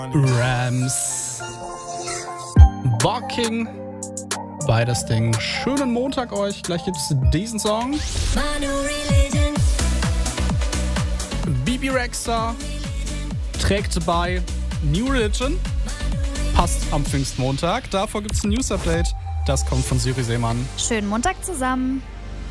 Rams. Walking bei das Ding. Schönen Montag euch. Gleich gibt's diesen Song. Bebe Rexha trägt bei New Religion. Passt am Pfingstmontag. Davor gibt's ein News-Update. Das kommt von Siri Seemann. Schönen Montag zusammen.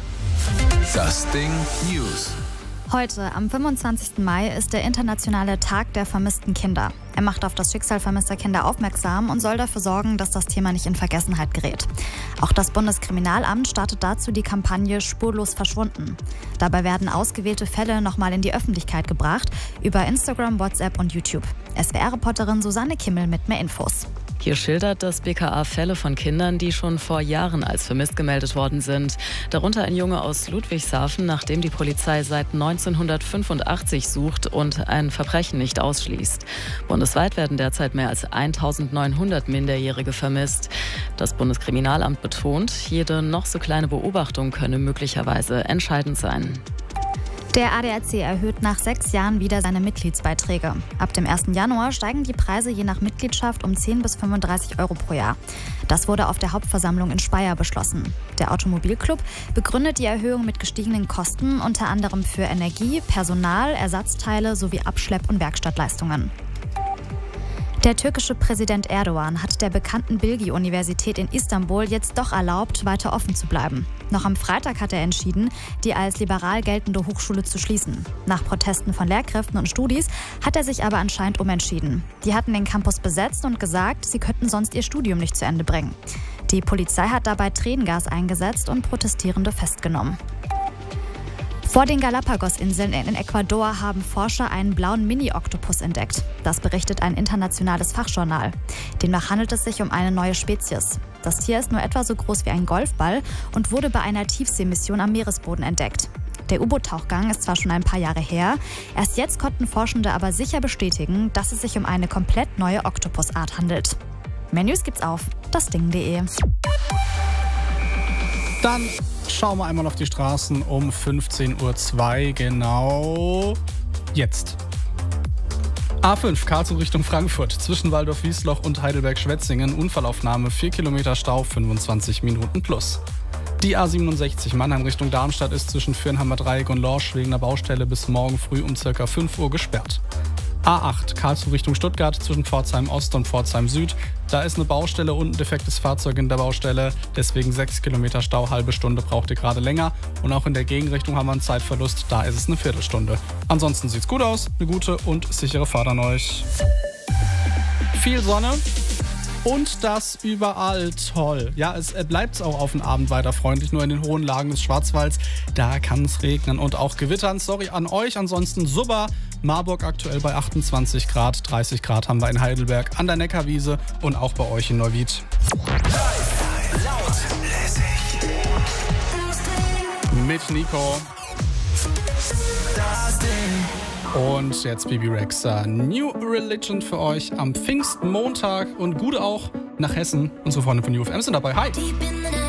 Das Ding News. Heute, am 25. Mai, ist der internationale Tag der vermissten Kinder. Er macht auf das Schicksal vermisster Kinder aufmerksam und soll dafür sorgen, dass das Thema nicht in Vergessenheit gerät. Auch das Bundeskriminalamt startet dazu die Kampagne Spurlos verschwunden. Dabei werden ausgewählte Fälle nochmal in die Öffentlichkeit gebracht, über Instagram, WhatsApp und YouTube. SWR-Reporterin Susanne Kimmel mit mehr Infos. Hier schildert das BKA Fälle von Kindern, die schon vor Jahren als vermisst gemeldet worden sind. Darunter ein Junge aus Ludwigshafen, nach dem die Polizei seit 1985 sucht und ein Verbrechen nicht ausschließt. Bundesweit werden derzeit mehr als 1900 Minderjährige vermisst. Das Bundeskriminalamt betont, jede noch so kleine Beobachtung könne möglicherweise entscheidend sein. Der ADAC erhöht nach 6 Jahren wieder seine Mitgliedsbeiträge. Ab dem 1. Januar steigen die Preise je nach Mitgliedschaft um 10 bis 35 Euro pro Jahr. Das wurde auf der Hauptversammlung in Speyer beschlossen. Der Automobilclub begründet die Erhöhung mit gestiegenen Kosten, unter anderem für Energie, Personal, Ersatzteile sowie Abschlepp- und Werkstattleistungen. Der türkische Präsident Erdogan hat der bekannten Bilgi-Universität in Istanbul jetzt doch erlaubt, weiter offen zu bleiben. Noch am Freitag hat er entschieden, die als liberal geltende Hochschule zu schließen. Nach Protesten von Lehrkräften und Studis hat er sich aber anscheinend umentschieden. Die hatten den Campus besetzt und gesagt, sie könnten sonst ihr Studium nicht zu Ende bringen. Die Polizei hat dabei Tränengas eingesetzt und Protestierende festgenommen. Vor den Galapagos-Inseln in Ecuador haben Forscher einen blauen Mini-Oktopus entdeckt. Das berichtet ein internationales Fachjournal. Demnach handelt es sich um eine neue Spezies. Das Tier ist nur etwa so groß wie ein Golfball und wurde bei einer Tiefseemission am Meeresboden entdeckt. Der U-Boot-Tauchgang ist zwar schon ein paar Jahre her, erst jetzt konnten Forschende aber sicher bestätigen, dass es sich um eine komplett neue Oktopusart handelt. Mehr News gibt's auf dasding.de. Dann schauen wir einmal auf die Straßen um 15:02 Uhr, genau jetzt. A5, Karlsruhe Richtung Frankfurt, zwischen Waldorf-Wiesloch und Heidelberg-Schwetzingen, Unfallaufnahme, 4 Kilometer Stau, 25 Minuten plus. Die A67 Mannheim Richtung Darmstadt ist zwischen Fürnheimer Dreieck und Lorsch wegen einer Baustelle bis morgen früh um ca. 5 Uhr gesperrt. A8, Karlsruhe Richtung Stuttgart, zwischen Pforzheim Ost und Pforzheim Süd. Da ist eine Baustelle und ein defektes Fahrzeug in der Baustelle. Deswegen 6 Kilometer Stau, halbe Stunde braucht ihr gerade länger. Und auch in der Gegenrichtung haben wir einen Zeitverlust, da ist es eine Viertelstunde. Ansonsten sieht's gut aus, eine gute und sichere Fahrt an euch. Viel Sonne. Und das überall toll. Ja, es bleibt auch auf den Abend weiter freundlich. Nur in den hohen Lagen des Schwarzwalds, da kann es regnen und auch gewittern. Sorry an euch, ansonsten super. Marburg aktuell bei 28 Grad, 30 Grad haben wir in Heidelberg, an der Neckarwiese und auch bei euch in Neuwied. Laut, lässig. Mit Nico. Das Ding. Und jetzt Bebe Rexha. New Religion für euch am Pfingstmontag und Gude auch nach Hessen. Unsere Freunde von UFM sind dabei. Hi!